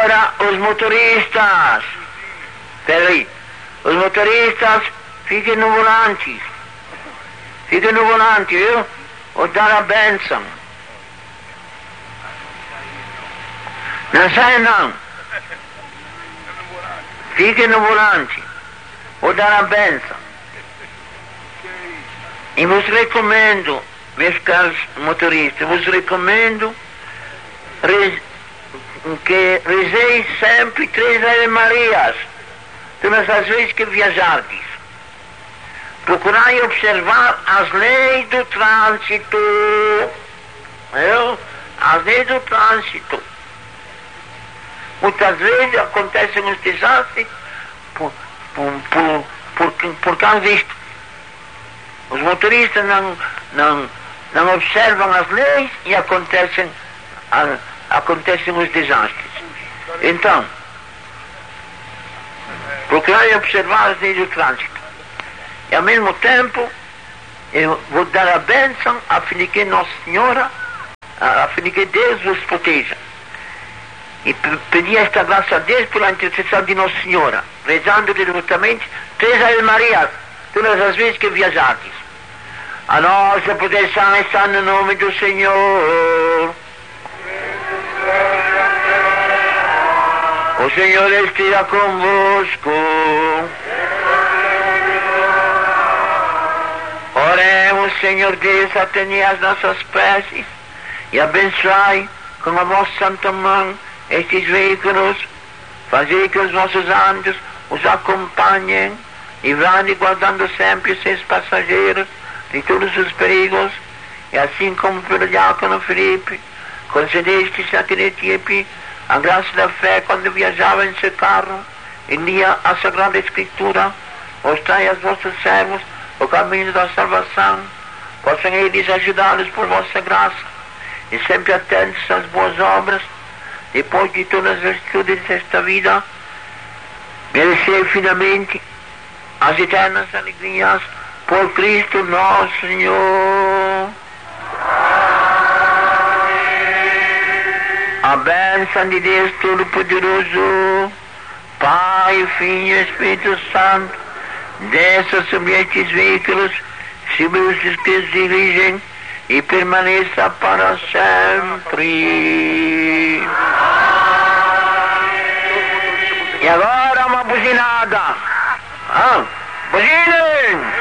agora os motoristas. Peraí. Os motoristas fiquem no volante. Fiquem no volante, viu? Vou dar a bênção. Não sai não. Fiquem no volante. Vou dar a bênção. E vos recomendo, meus caros motoristas, vos recomendo que rezeis sempre 3 Ave Marias todas as vezes que viajardes. Procurai observar as leis do trânsito. As leis do trânsito. Muitas vezes acontecem os desastres por causa disto. Os motoristas não observam as leis e acontecem os desastres. Então, procurai observar as leis do trânsito. E ao mesmo tempo, eu vou dar a bênção a fim de que Nossa Senhora, a fim de que Deus vos proteja. E pedir esta graça a Deus pela intercessão de Nossa Senhora, rezando devotamente 3 Ave Marias todas as vezes que viajardes. A nossa proteção está no nome do Senhor. O Senhor esteja convosco. Oremos, Senhor Deus, atendei as nossas preces e abençoai com a vossa santa mão estes veículos. Fazei que os vossos anjos os acompanhem, livrando e guardando sempre os seus passageiros de todos os perigos, e assim como pelo diácono Filipe concedestes a Cretipe a graça da fé quando viajava em seu carro e lia a Sagrada Escritura, mostrai aos vossos servos o caminho da salvação, possam eles ajudá-los por vossa graça, e sempre atentos às boas obras, depois de todas as virtudes desta vida, merecer finalmente as eternas alegrias por Cristo nosso Senhor. A bênção de Deus Todo-Poderoso, Pai, Filho e Espírito Santo, desça sobre estes veículos, sobre os que se dirigem, e permaneça para sempre. E agora uma buzinada. Buzinem!